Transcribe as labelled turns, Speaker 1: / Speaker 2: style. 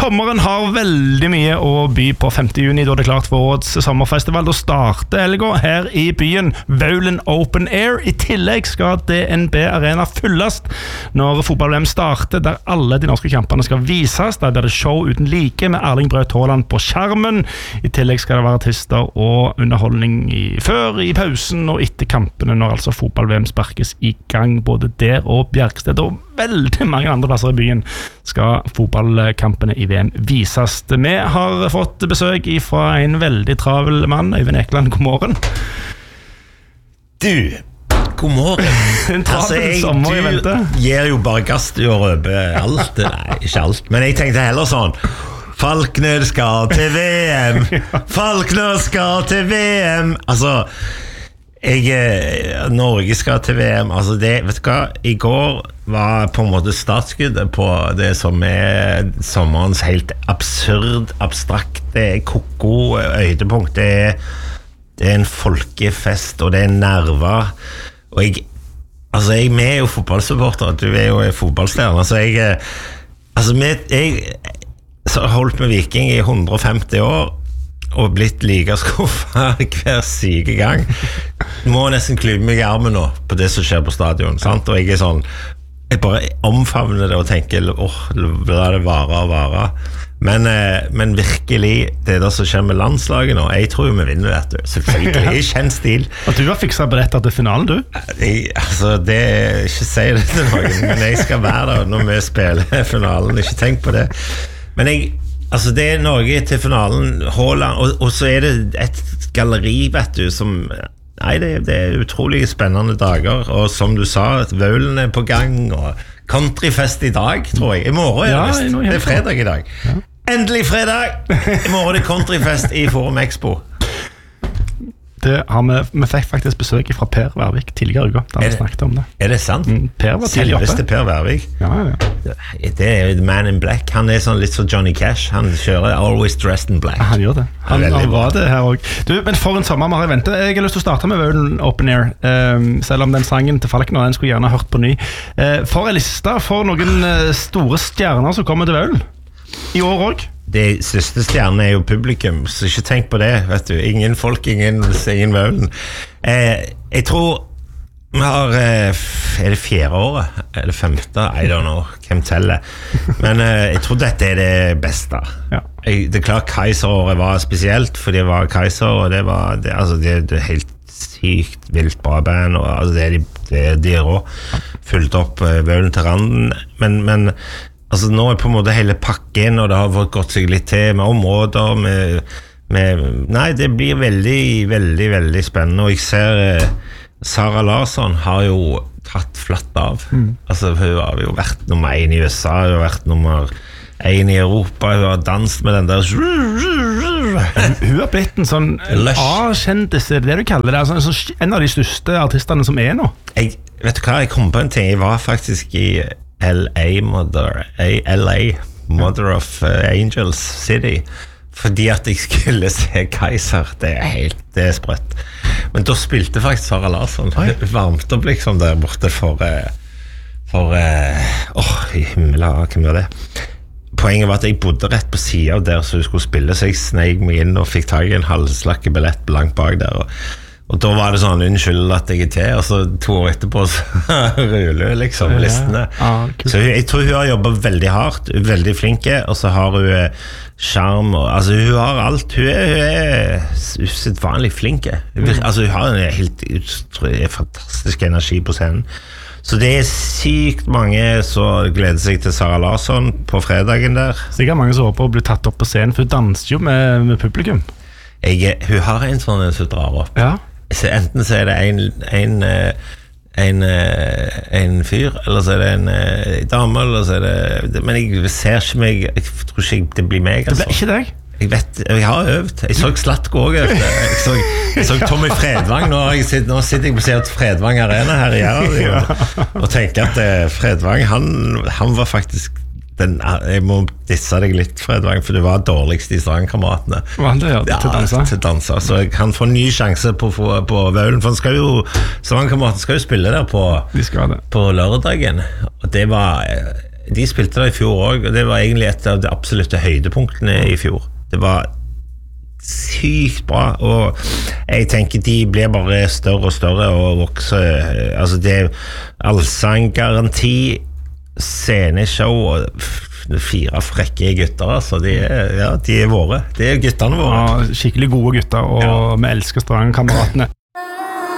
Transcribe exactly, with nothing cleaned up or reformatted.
Speaker 1: Sommeren har veldig mye å by på. Femte juni, da det er klart for årets sommerfestival. Da starter helga her i byen Vaulen Open Air. I tillegg skal D N B Arena fylles når fotball-V M starter, der alle de norske kampene skal vises. Der blir det show uten like med Erling Braut Haaland på skjermen. I tillegg skal det være artister og underholdning i, før, i pausen og etter kampene, når altså fotball-V M sparkes i gang. Både der og Bjerksted og veldig mange andre plasser i byen skal fotballkampene i V M vises. Vi har fått besøk fra en veldig travel mann, Øyvind Ekeland. God morgen.
Speaker 2: Du, god morgen.
Speaker 1: En travel altså, jeg, sommer i vente.
Speaker 2: Du gir jo bare gass til å røpe alt. Nei, ikke alt. Men jeg tenkte heller sånn: Falkner skal til V M! Falkner skal til V M! Altså, jeg, Norge skal til V M. Altså det, vet du hva? I går var på en måte startskuddet på det som er sommerens helt absurd, abstrakt, det er koko øydepunkt. Det er, det er en folkefest, og det er nerver. Og jeg, altså jeg, vi er jo fotballsupporter, du er jo fotballstjerne, så jeg, altså vi, jeg så har holdt med Viking i hundre og femti år, og blitt like skuffet hver syke gang. Må nesten klype meg i armen nå på det som skjer på stadion, sant? Og jeg er sånn, jeg bare omfavner det og tenker, åh, la det vare og vare. Men, eh, men virkelig, det er det som skjer med landslaget nå. Jeg tror jo vi vinner dette, selvfølgelig, i kjent stil.
Speaker 1: Og du har fikset billetter til finalen, du?
Speaker 2: Jeg, altså, det er ikke si det til noen, men jeg skal være der når vi spiller finalen, ikke tenk på det. Men jeg, altså det er Norge til finalen, Haaland, og, og så er det et galleri, vet du, som, nei, det, det er utrolig spennende dager, og som du sa, Vaulen er på gang, og countryfest i dag, tror jeg. I morgen er det vist. Ja, det er fredag i dag. Ja. Endelig fredag! I morgen er det countryfest i Forum Expo. Det har vi, vi fikk faktisk besøk fra Per Vervik tidligere i uka, da vi snakket om det. Er det sant? Mm, Per var tidlig oppe. Selveste Per Vervik? Ja, ja. Det er jo Man in Black. Han er sånn litt som Johnny Cash. Han kjører Always Dressed in Black. Ja, han gjør det. Han, han var det her også. Du, men for en sommer vi har i vente. Jeg har lyst til å starte med Vaulen Open Air, um, selv om den sangen til Falkner, den skulle gjerne hørt på ny. Uh, for en liste for noen uh, store stjerner som kommer til Vaulen. I år også. Det største stjerne er jo publikum, så ikke tenk på det, vet du. Ingen folk, ingen, ingen Vaulen. Eh, jeg tror vi har, eh, er det fjerde året? Er det femte? I don't know, hvem teller? Men eh, jeg tror dette er det beste. Ja. Jeg, det er klart Kaiser-året var spesielt, for det var Kaiser, og det var det, altså, det, det er helt sykt vilt bra band, og altså, det er de, det er de også. Fulgt opp eh, Vaulen til randen, men, men altså nå er på en måte hele pakken, og det har fått gått seg litt til med områder, med, med, nei, det blir veldig, veldig, veldig spennende, og jeg ser eh, Sara Larsson har jo tatt flatt av. Mm. Altså hun har jo vært nummer en i U S A, hun har vært nummer en i Europa, hun har danset med den der hun har blitt en sånn A-kjendis, det er det du kaller det, altså, en av de største artistene som er nå. Jeg, vet du hva, jeg kom på en ting, jeg var faktisk i L A Mother, L A Mother of uh, Angels City, fordi at jeg skulle se Kaiser. Det er helt, det er sprøtt. Men da spilte faktisk Sara Larsson varmt opp liksom der borte for uh, for uh, åh, i himmelen, hvem var det? Poenget var at jeg bodde rett på siden av der så hun skulle spille, så jeg sneik meg inn og fikk tag i en halvslakke billett langt bak der, og Og da var det sånn, unnskyld at jeg er til, og så to år etterpå så ruller liksom listene. Ja, cool. Så jeg tror hun har jobbet veldig hardt, veldig flinke, og så har hun charm, og, altså hun har alt, hun er, hun er usedvanlig flinke. Mm. Altså hun har en helt utrolig fantastisk energi på scenen. Så det er sykt mange som gleder seg til Sara Larsson på fredagen der. Sikkert mange som håper å bli tatt opp på scenen, for hun danser jo med, med publikum. Jeg, hun har en sånn som drar opp. Ja. Så enten så er det en, en, en, en fyr, eller så er det en, en dame, eller så er det, men jeg ser ikke meg, jeg tror ikke det blir meg, altså. Det blir ikke deg? Jeg vet, jeg har øvd. Jeg så Slatko også øvd. Jeg så, jeg så Tommy Fredvang, nå, jeg sitter, nå sitter jeg på siden til Fredvang Arena her i Gjerde, og, og tenker at Fredvang, han, han var faktisk den, jeg må disse deg litt, Fredvang, for det var dårligst i Strandkameratene. Hva han det gjør? Ja, til dansa? Til dansa, så han får ny sjanse på, på, på Vaulen, for han skal jo, Strandkameratene skal jo spille der på, de skal det. På lørdagen, og det var de spilte det i fjor også, og det var egentlig et av de absolutte høydepunktene i fjor. Det var sykt bra, og jeg tenker de blir bare større og større og vokser. Altså det er allsanggaranti, sceneshow og fire frekke gutter, altså de er, ja, de er våre. Det er guttene våre.
Speaker 1: Ja, skikkelig gode gutter, og ja. Vi elsker Stavanger-kameratene.